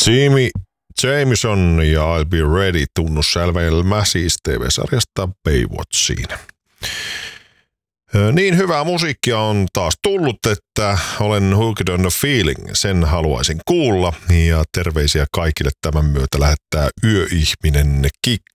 Jimmy Jameson ja I'll Be Ready tunnussävelmä siis TV-sarjasta Baywatchiin. Niin hyvää musiikkia on taas tullut, että olen hooked on the feeling. Sen haluaisin kuulla ja terveisiä kaikille tämän myötä lähettää yöihminen Kikka.